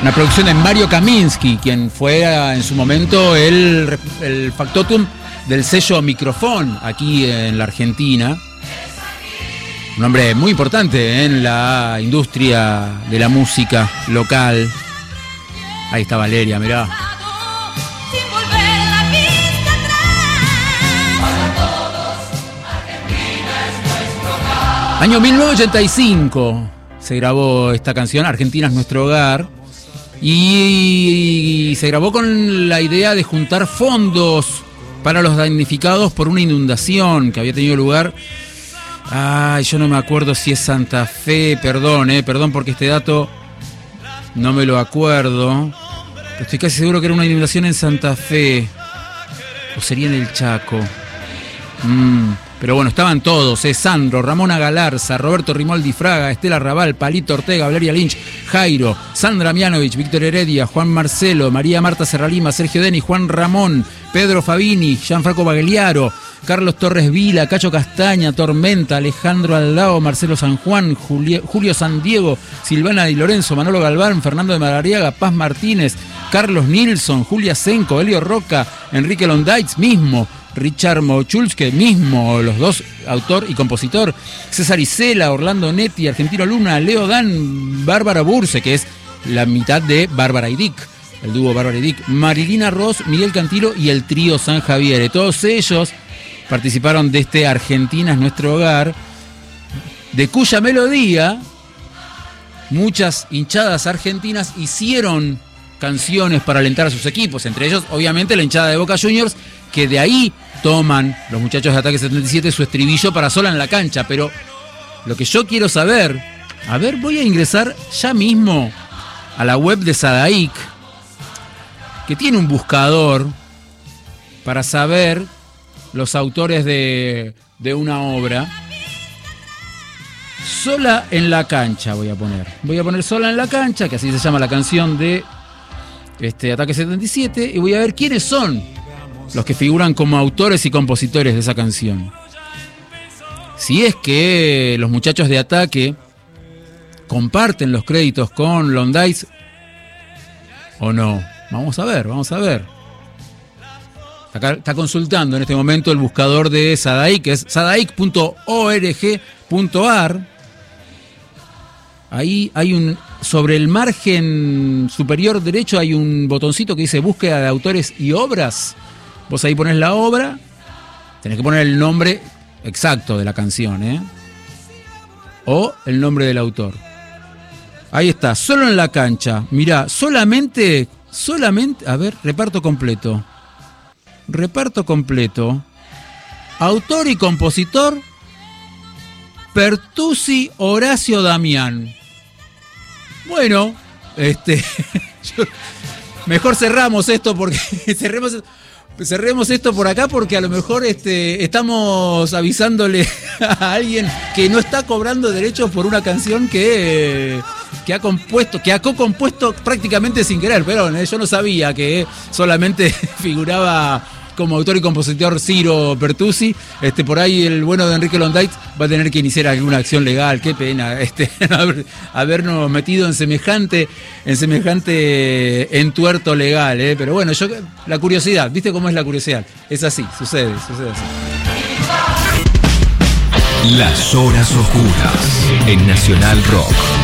Una producción de Mario Kaminsky, quien fue en su momento el factotum del sello Microfón aquí en la Argentina. Un hombre muy importante en la industria de la música local. Ahí está Valeria, mirá. Año 1985 se grabó esta canción, Argentina es nuestro hogar. Y se grabó con la idea de juntar fondos para los damnificados por una inundación que había tenido lugar. Ay, yo no me acuerdo si es Santa Fe, perdón porque este dato no me lo acuerdo. Pero estoy casi seguro que era una inundación en Santa Fe. O sería en el Chaco. Pero bueno, estaban todos, Sandro, Ramona Galarza, Roberto Rimoldi Fraga, Estela Raval, Palito Ortega, Valeria Lynch, Jairo, Sandra Mianovich, Víctor Heredia, Juan Marcelo, María Marta Serralima, Sergio Denis, Juan Ramón, Pedro Fabini, Gianfranco Bagliaro, Carlos Torres Vila, Cacho Castaña, Tormenta, Alejandro Aldao, Marcelo San Juan, Julio San Diego, Silvana Di Lorenzo, Manolo Galván, Fernando de Madariaga, Paz Martínez, Carlos Nilsson, Julia Senco, Elio Roca, Enrique Londaitz mismo, Richard Mochulske mismo, los dos, autor y compositor, César Isela, Orlando Netti, Argentino Luna, Leo Dan, Bárbara Burse, que es la mitad de Bárbara y Dick, el dúo Bárbara y Dick, Marilina Ross, Miguel Cantilo y el trío San Javier. Todos ellos participaron de este Argentina es nuestro hogar, de cuya melodía muchas hinchadas argentinas hicieron canciones para alentar a sus equipos, entre ellos obviamente la hinchada de Boca Juniors, que de ahí toman los muchachos de Ataque 77 su estribillo para Sola en la Cancha. Pero lo que yo quiero saber, a ver, voy a ingresar ya mismo a la web de Sadaic, que tiene un buscador para saber los autores de una obra. Sola en la Cancha voy a poner Sola en la Cancha, que así se llama la canción de Ataque 77, y voy a ver quiénes son los que figuran como autores y compositores de esa canción. Si es que los muchachos de Ataque comparten los créditos con Londaitz o no. Vamos a ver. Acá está consultando en este momento el buscador de Sadaic, que es sadaic.org.ar. Ahí hay sobre el margen superior derecho hay un botoncito que dice búsqueda de autores y obras. Vos ahí ponés la obra, tenés que poner el nombre exacto de la canción, o el nombre del autor. Ahí está, Solo en la Cancha. Mirá, solamente, a ver, reparto completo. Autor y compositor, Pertusi Horacio Damián. Bueno, mejor cerramos esto porque cerremos esto por acá porque a lo mejor estamos avisándole a alguien que no está cobrando derechos por una canción que ha co-compuesto prácticamente sin querer. Pero yo no sabía que solamente figuraba como autor y compositor Ciro Pertusi. Por ahí el bueno de Enrique Londaitz va a tener que iniciar alguna acción legal. Qué pena habernos metido en semejante entuerto legal, Pero bueno, la curiosidad, ¿viste cómo es la curiosidad? Es así, sucede así. Las horas oscuras en Nacional Rock.